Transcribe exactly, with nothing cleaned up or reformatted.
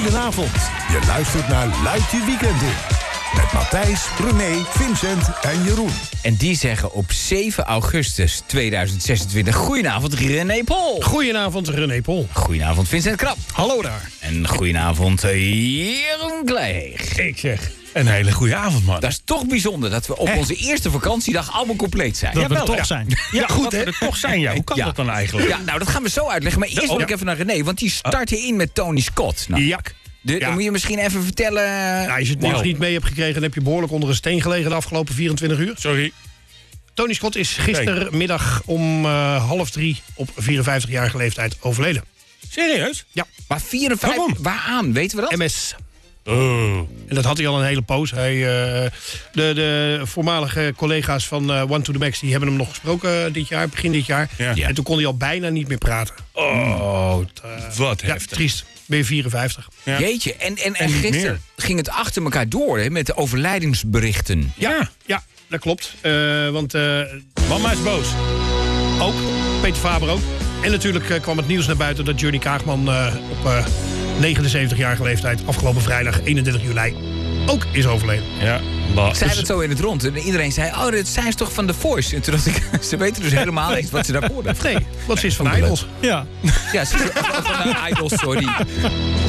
Goedenavond. Je luistert naar Luid je Weekend in. Met Matthijs, René, Vincent en Jeroen. En die zeggen op zeven augustus tweeduizend zesentwintig... Goedenavond, René Pol. Goedenavond, René Pol. Goedenavond, Vincent Krap. Hallo daar. En goedenavond, Jeroen Kleeg. Ik zeg, een hele goede avond, man. Dat is toch bijzonder dat we op Echt? onze eerste vakantiedag allemaal compleet zijn. Dat Ja, we er wel, toch ja. zijn. Ja, goed, hè? Dat we er toch zijn, ja. Hoe kan Ja. dat dan eigenlijk? Ja, nou, dat gaan we zo uitleggen. Maar eerst Oh, wil ja. ik even naar René, want die startte in met Tony Scott. Nou, Ja. de, Ja. Dan moet je misschien even vertellen... Nou, als je het nieuws Wow. niet mee hebt gekregen, dan heb je behoorlijk onder een steen gelegen de afgelopen vierentwintig uur. Sorry. Tony Scott is gistermiddag om uh, half drie op vierenvijftigjarige leeftijd overleden. Serieus? Ja, Maar vierenvijftig, Waarom? waaraan? Weten we dat? M S. Oh. En dat had hij al een hele poos. Hij, uh, de, de voormalige collega's van uh, One to the Max die hebben hem nog gesproken dit jaar, begin dit jaar. Ja. Ja. En toen kon hij al bijna niet meer praten. Oh, Uh, wat ja, heftig. triest. Ben je vierenvijftig? Ja. Jeetje, en, en, en niet gisteren meer. ging het achter elkaar door hè, met de overlijdensberichten. Ja, ja, dat klopt. Uh, want uh, Mama is boos. ook, Peter Faber ook. En natuurlijk uh, kwam het nieuws naar buiten dat Johnny Kaagman uh, op uh, negenenzeventigjarige leeftijd afgelopen vrijdag eenendertig juli ook is overleden. Ja. Bah. Ik zei het zo in het rond en iedereen zei, oh, dit zijn ze toch van The Voice? En toen dacht ik, ze weten dus helemaal niet wat ze daar hoorden. Nee, wat ze is van Idols. Ja. Ja, ze, van de Idols, sorry.